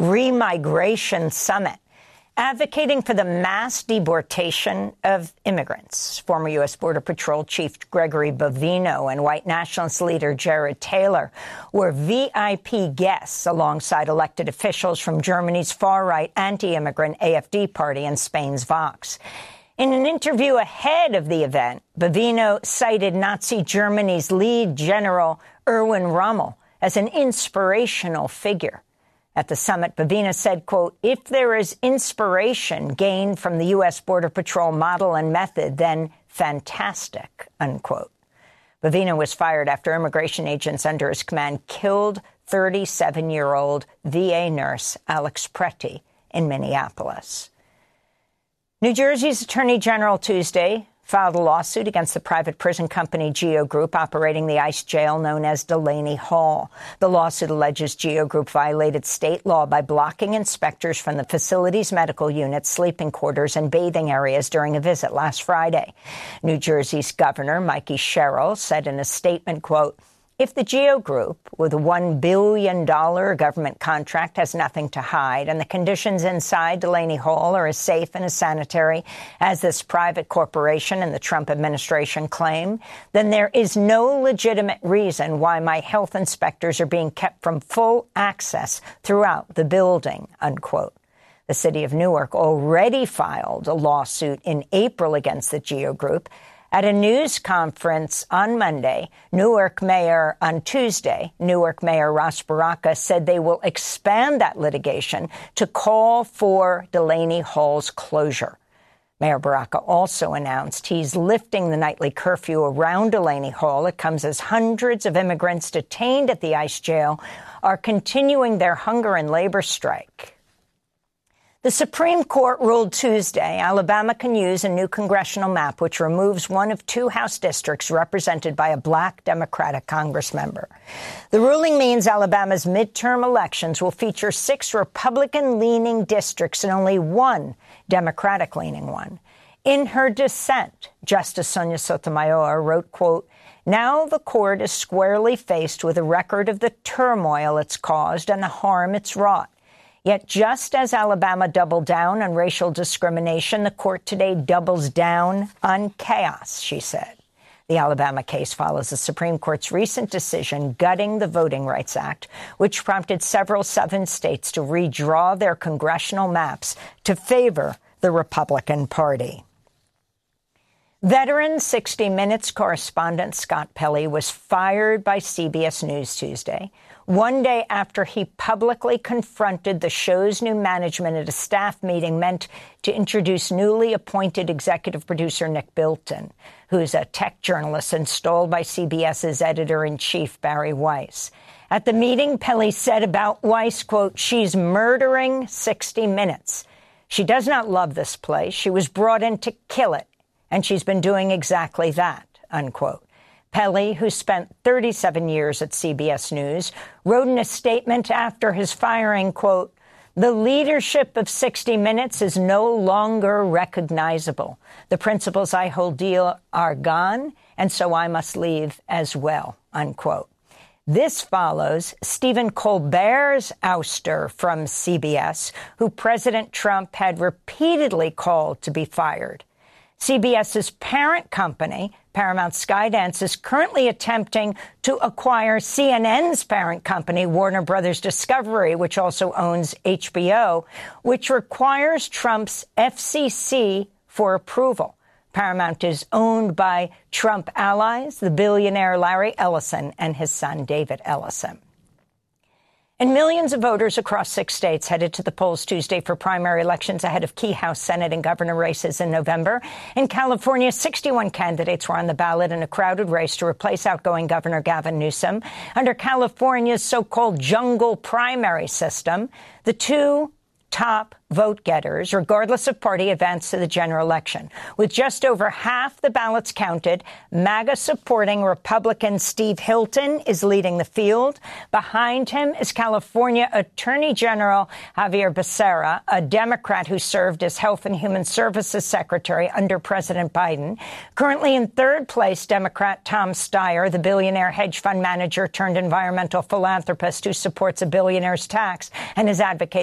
Remigration Summit, advocating for the mass deportation of immigrants. Former U.S. Border Patrol Chief Gregory Bovino and white nationalist leader Jared Taylor were VIP guests alongside elected officials from Germany's far-right anti-immigrant AfD party and Spain's Vox. In an interview ahead of the event, Bovino cited Nazi Germany's lead general Erwin Rommel as an inspirational figure. At the summit, Bovino said, quote, "If there is inspiration gained from the U.S. Border Patrol model and method, then fantastic," unquote. Bovino was fired after immigration agents under his command killed 37-year-old VA nurse Alex Pretty in Minneapolis. New Jersey's Attorney General Tuesday filed a lawsuit against the private prison company GEO Group operating the ICE jail known as Delaney Hall. The lawsuit alleges GEO Group violated state law by blocking inspectors from the facility's medical units, sleeping quarters, and bathing areas during a visit last Friday. New Jersey's Governor Mikey Sherrill said in a statement, quote, "If the GEO Group, with a $1 billion government contract, has nothing to hide, and the conditions inside Delaney Hall are as safe and as sanitary as this private corporation and the Trump administration claim, then there is no legitimate reason why my health inspectors are being kept from full access throughout the building," unquote. The city of Newark already filed a lawsuit in April against the GEO Group. At a news conference on Tuesday, Newark Mayor Ras Baraka said they will expand that litigation to call for Delaney Hall's closure. Mayor Baraka also announced he's lifting the nightly curfew around Delaney Hall. It comes as hundreds of immigrants detained at the ICE jail are continuing their hunger and labor strike. The Supreme Court ruled Tuesday Alabama can use a new congressional map which removes one of two House districts represented by a black Democratic Congress member. The ruling means Alabama's midterm elections will feature 6 Republican-leaning districts and only one Democratic-leaning one. In her dissent, Justice Sonia Sotomayor wrote, quote, "Now the court is squarely faced with a record of the turmoil it's caused and the harm it's wrought. Yet just as Alabama doubled down on racial discrimination, the court today doubles down on chaos," she said. The Alabama case follows the Supreme Court's recent decision gutting the Voting Rights Act, which prompted several southern states to redraw their congressional maps to favor the Republican Party. Veteran 60 Minutes correspondent Scott Pelley was fired by CBS News Tuesday, one day after he publicly confronted the show's new management at a staff meeting meant to introduce newly appointed executive producer Nick Bilton, who's a tech journalist installed by CBS's editor-in-chief Barry Weiss. At the meeting, Pelley said about Weiss, quote, "She's murdering 60 Minutes. She does not love this place. She was brought in to kill it, and she's been doing exactly that," unquote. Pelley, who spent 37 years at CBS News, wrote in a statement after his firing, quote, "The leadership of 60 Minutes is no longer recognizable. The principles I hold dear are gone, and so I must leave as well," unquote. This follows Stephen Colbert's ouster from CBS, who President Trump had repeatedly called to be fired. CBS's parent company, Paramount Skydance, is currently attempting to acquire CNN's parent company, Warner Brothers Discovery, which also owns HBO, which requires Trump's FCC for approval. Paramount is owned by Trump allies, the billionaire Larry Ellison and his son David Ellison. And millions of voters across 6 states headed to the polls Tuesday for primary elections ahead of key House, Senate, and governor races in November. In California, 61 candidates were on the ballot in a crowded race to replace outgoing Governor Gavin Newsom. Under California's so-called jungle primary system, the two top vote getters, regardless of party, advanced to the general election. With just over half the ballots counted, MAGA-supporting Republican Steve Hilton is leading the field. Behind him is California Attorney General Xavier Becerra, a Democrat who served as Health and Human Services Secretary under President Biden. Currently in third place, Democrat Tom Steyer, the billionaire hedge fund manager turned environmental philanthropist who supports a billionaire's tax and is advocating